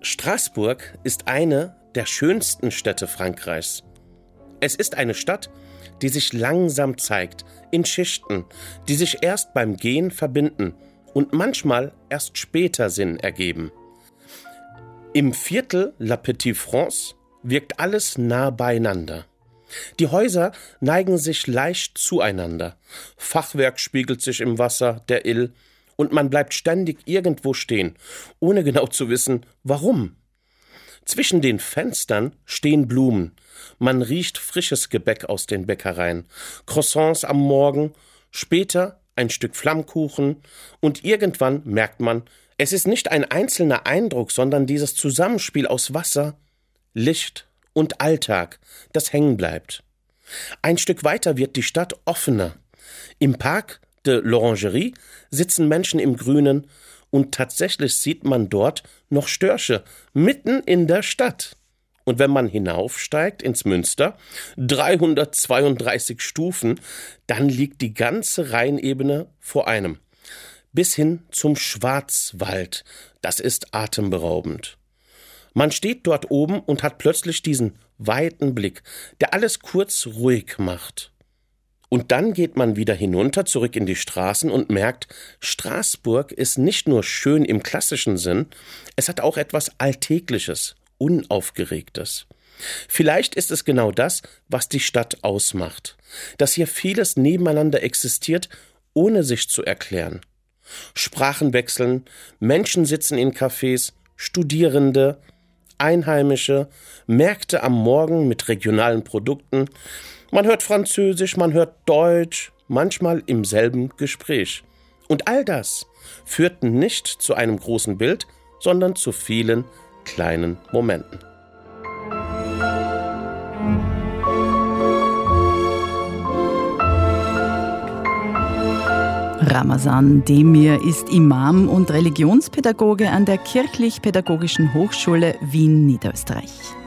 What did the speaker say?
Straßburg ist eine der schönsten Städte Frankreichs. Es ist eine Stadt, die sich langsam zeigt, in Schichten, die sich erst beim Gehen verbinden und manchmal erst später Sinn ergeben. Im Viertel La Petite France wirkt alles nah beieinander. Die Häuser neigen sich leicht zueinander. Fachwerk spiegelt sich im Wasser der Ill und man bleibt ständig irgendwo stehen, ohne genau zu wissen, warum. Zwischen den Fenstern stehen Blumen. Man riecht frisches Gebäck aus den Bäckereien, Croissants am Morgen, später ein Stück Flammkuchen und irgendwann merkt man, es ist nicht ein einzelner Eindruck, sondern dieses Zusammenspiel aus Wasser, Licht und Alltag, das hängen bleibt. Ein Stück weiter wird die Stadt offener. Im Parc de l'Orangerie sitzen Menschen im Grünen und tatsächlich sieht man dort noch Störche, mitten in der Stadt. Und wenn man hinaufsteigt ins Münster, 332 Stufen, dann liegt die ganze Rheinebene vor einem. Bis hin zum Schwarzwald. Das ist atemberaubend. Man steht dort oben und hat plötzlich diesen weiten Blick, der alles kurz ruhig macht. Und dann geht man wieder hinunter, zurück in die Straßen und merkt, Straßburg ist nicht nur schön im klassischen Sinn, es hat auch etwas Alltägliches, Unaufgeregtes. Vielleicht ist es genau das, was die Stadt ausmacht, dass hier vieles nebeneinander existiert, ohne sich zu erklären. Sprachen wechseln, Menschen sitzen in Cafés, Studierende, Einheimische, Märkte am Morgen mit regionalen Produkten. Man hört Französisch, man hört Deutsch, manchmal im selben Gespräch. Und all das führt nicht zu einem großen Bild, sondern zu vielen kleinen Momenten. Ramazan Demir ist Imam und Religionspädagoge an der Kirchlich-Pädagogischen Hochschule Wien, Niederösterreich.